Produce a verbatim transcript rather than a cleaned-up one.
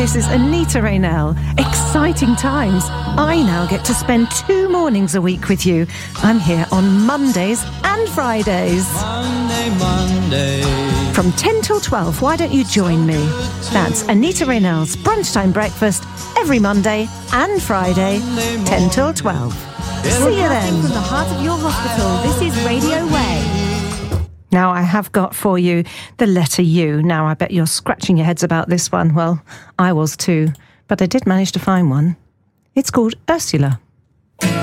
This is Anita Raynell. Exciting times. I now get to spend two mornings a week with you. I'm here on Mondays and Fridays. Monday, Monday. From ten till twelve, why don't you join me? That's Anita Raynell's Brunchtime Breakfast every Monday and Friday, ten till twelve. See you then. From the heart of your hospital, this is Radio Way. Now I have got for you the letter U. Now I bet you're scratching your heads about this one. Well, I was too, but I did manage to find one. It's called Ursula.